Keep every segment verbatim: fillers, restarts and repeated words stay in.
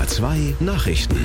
R zwei Nachrichten.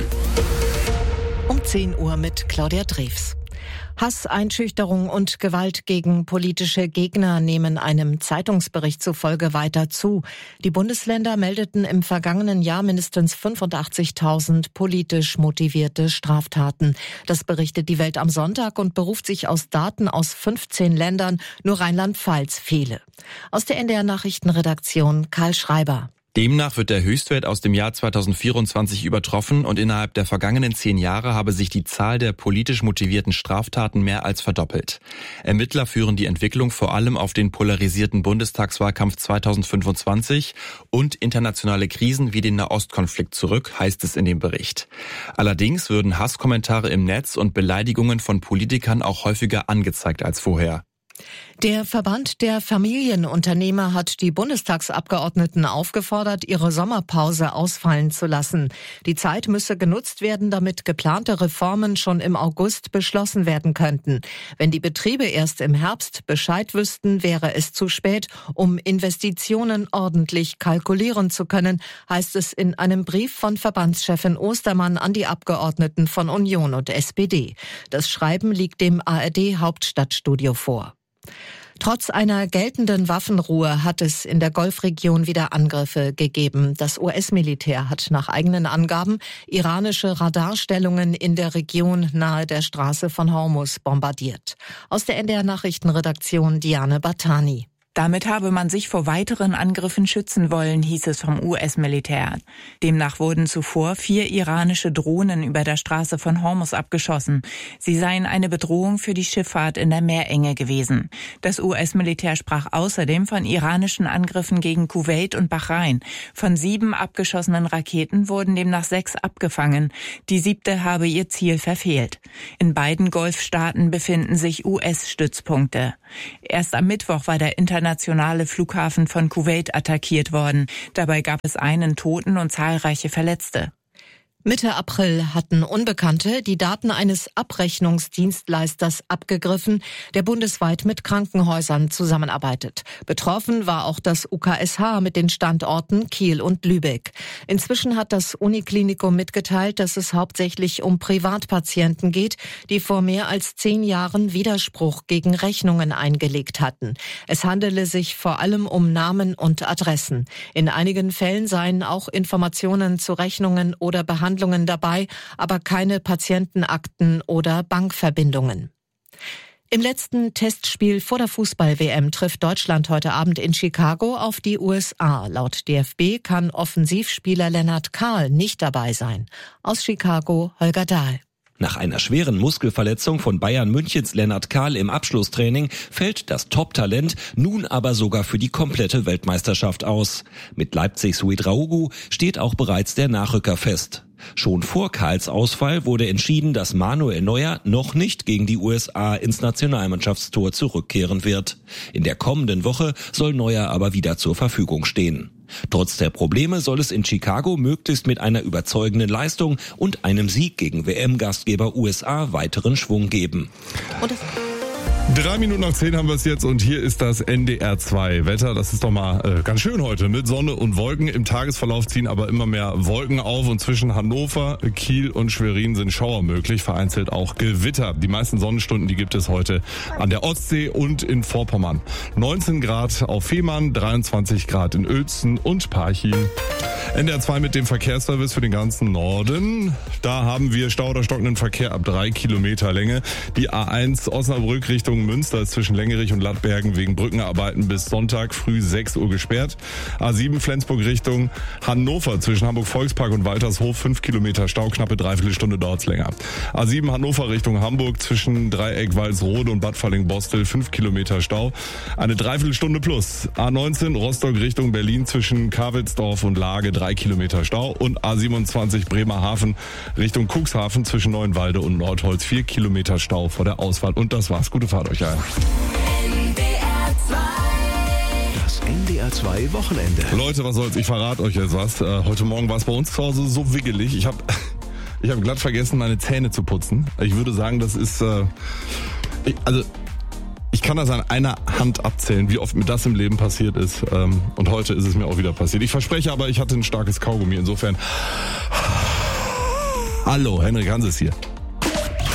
Um zehn Uhr mit Claudia Drews. Hass, Einschüchterung und Gewalt gegen politische Gegner nehmen einem Zeitungsbericht zufolge weiter zu. Die Bundesländer meldeten im vergangenen Jahr mindestens fünfundachtzigtausend politisch motivierte Straftaten. Das berichtet die Welt am Sonntag und beruft sich aus Daten aus fünfzehn Ländern. Nur Rheinland-Pfalz fehle. Aus der N D R-Nachrichtenredaktion Karl Schreiber. Demnach wird der Höchstwert aus dem Jahr zweitausendvierundzwanzig übertroffen und innerhalb der vergangenen zehn Jahre habe sich die Zahl der politisch motivierten Straftaten mehr als verdoppelt. Ermittler führen die Entwicklung vor allem auf den polarisierten Bundestagswahlkampf zweitausendfünfundzwanzig und internationale Krisen wie den Nahostkonflikt zurück, heißt es in dem Bericht. Allerdings würden Hasskommentare im Netz und Beleidigungen von Politikern auch häufiger angezeigt als vorher. Der Verband der Familienunternehmer hat die Bundestagsabgeordneten aufgefordert, ihre Sommerpause ausfallen zu lassen. Die Zeit müsse genutzt werden, damit geplante Reformen schon im August beschlossen werden könnten. Wenn die Betriebe erst im Herbst Bescheid wüssten, wäre es zu spät, um Investitionen ordentlich kalkulieren zu können, heißt es in einem Brief von Verbandschefin Ostermann an die Abgeordneten von Union und S P D. Das Schreiben liegt dem A R D-Hauptstadtstudio vor. Trotz einer geltenden Waffenruhe hat es in der Golfregion wieder Angriffe gegeben. Das U S-Militär hat nach eigenen Angaben iranische Radarstellungen in der Region nahe der Straße von Hormuz bombardiert. Aus der N D R-Nachrichtenredaktion Diane Batani. Damit habe man sich vor weiteren Angriffen schützen wollen, hieß es vom U S-Militär. Demnach wurden zuvor vier iranische Drohnen über der Straße von Hormuz abgeschossen. Sie seien eine Bedrohung für die Schifffahrt in der Meerenge gewesen. Das U S-Militär sprach außerdem von iranischen Angriffen gegen Kuwait und Bahrain. Von sieben abgeschossenen Raketen wurden demnach sechs abgefangen. Die siebte habe ihr Ziel verfehlt. In beiden Golfstaaten befinden sich U S-Stützpunkte. Erst am Mittwoch war der internationale Flughafen von Kuwait attackiert worden. Dabei gab es einen Toten und zahlreiche Verletzte. Mitte April hatten Unbekannte die Daten eines Abrechnungsdienstleisters abgegriffen, der bundesweit mit Krankenhäusern zusammenarbeitet. Betroffen war auch das U K S H mit den Standorten Kiel und Lübeck. Inzwischen hat das Uniklinikum mitgeteilt, dass es hauptsächlich um Privatpatienten geht, die vor mehr als zehn Jahren Widerspruch gegen Rechnungen eingelegt hatten. Es handele sich vor allem um Namen und Adressen. In einigen Fällen seien auch Informationen zu Rechnungen oder Behandlungen dabei, aber keine Patientenakten oder Bankverbindungen. Im letzten Testspiel vor der Fußball-W M trifft Deutschland heute Abend in Chicago auf die U S A. Laut D F B kann Offensivspieler Lennart Kahl nicht dabei sein. Aus Chicago Holger Dahl. Nach einer schweren Muskelverletzung von Bayern Münchens Lennart Kahl im Abschlusstraining fällt das Top-Talent nun aber sogar für die komplette Weltmeisterschaft aus. Mit Leipzigs Ouedraogo steht auch bereits der Nachrücker fest. Schon vor Kahls Ausfall wurde entschieden, dass Manuel Neuer noch nicht gegen die U S A ins Nationalmannschaftstor zurückkehren wird. In der kommenden Woche soll Neuer aber wieder zur Verfügung stehen. Trotz der Probleme soll es in Chicago möglichst mit einer überzeugenden Leistung und einem Sieg gegen W M-Gastgeber U S A weiteren Schwung geben. Und Drei Minuten nach zehn haben wir es jetzt und hier ist das N D R zwei Wetter. Das ist doch mal äh, ganz schön heute mit Sonne und Wolken. Im Tagesverlauf ziehen aber immer mehr Wolken auf und zwischen Hannover, Kiel und Schwerin sind Schauer möglich, vereinzelt auch Gewitter. Die meisten Sonnenstunden, die gibt es heute an der Ostsee und in Vorpommern. neunzehn Grad auf Fehmarn, dreiundzwanzig Grad in Uelzen und Parchim. N D R zwei mit dem Verkehrsservice für den ganzen Norden. Da haben wir Stau oder stockenden Verkehr ab drei Kilometer Länge. Die A eins Osnabrück Richtung Münster ist zwischen Längerich und Lattbergen wegen Brückenarbeiten bis Sonntag früh sechs Uhr gesperrt. A sieben Flensburg Richtung Hannover zwischen Hamburg-Volkspark und Waltershof fünf Kilometer Stau, knappe Dreiviertelstunde dauert's länger. A sieben Hannover Richtung Hamburg zwischen Dreieck Walsrode und Bad Falling-Bostel fünf Kilometer Stau, eine Dreiviertelstunde plus. A neunzehn Rostock Richtung Berlin zwischen Karwitzdorf und Lage drei Kilometer Stau und A siebenundzwanzig Bremerhaven Richtung Cuxhaven zwischen Neuenwalde und Nordholz vier Kilometer Stau vor der Ausfahrt. Und das war's. Gute Fahrt euch allen. Das N D R zwei Wochenende. Leute, was soll's? Ich verrate euch jetzt was. Äh, heute Morgen war es bei uns zu Hause so wiggelig. Ich habe ich hab glatt vergessen, meine Zähne zu putzen. Ich würde sagen, das ist... Äh, ich, also... Ich Ich kann das an einer Hand abzählen, wie oft mir das im Leben passiert ist. Ähm, und heute ist es mir auch wieder passiert. Ich verspreche aber, ich hatte ein starkes Kaugummi. Insofern... Hallo, Henrik Hanses hier.